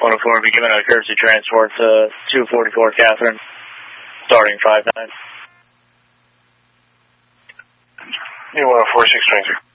104 will be given a courtesy transport to 244 Catherine, starting 59. You 104, 623.